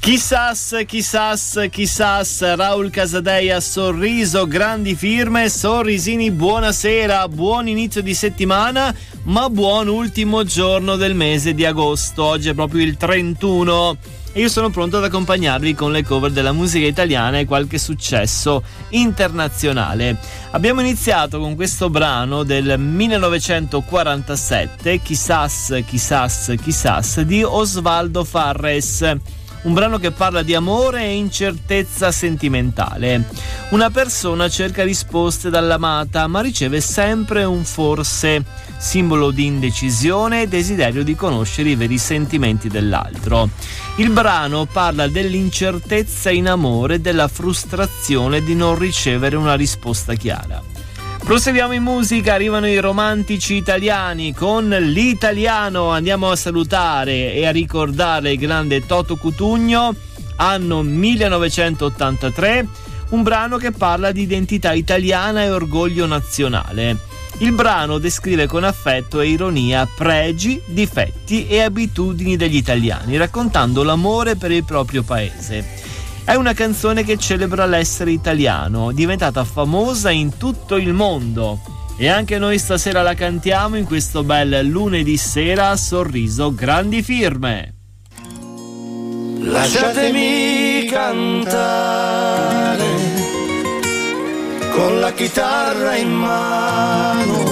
Chissas, Raul Casadei, Sorriso, grandi firme, sorrisini, buonasera, buon inizio di settimana, ma buon ultimo giorno del mese di agosto. Oggi è proprio il 31 e io sono pronto ad accompagnarvi con le cover della musica italiana e qualche successo internazionale. Abbiamo iniziato con questo brano del 1947, Chissas di Osvaldo Farres. Un brano che parla di amore e incertezza sentimentale. Una persona cerca risposte dall'amata, ma riceve sempre un forse, simbolo di indecisione e desiderio di conoscere i veri sentimenti dell'altro. Il brano parla dell'incertezza in amore e della frustrazione di non ricevere una risposta chiara. Proseguiamo in musica, arrivano i romantici italiani con l'italiano. Andiamo a salutare e a ricordare il grande Toto Cutugno, anno 1983, un brano che parla di identità italiana e orgoglio nazionale. Il brano descrive con affetto e ironia pregi, difetti e abitudini degli italiani, raccontando l'amore per il proprio paese. È una canzone che celebra l'essere italiano, diventata famosa in tutto il mondo. E anche noi stasera la cantiamo in questo bel lunedì sera a Sorriso, grandi firme. Lasciatemi cantare con la chitarra in mano,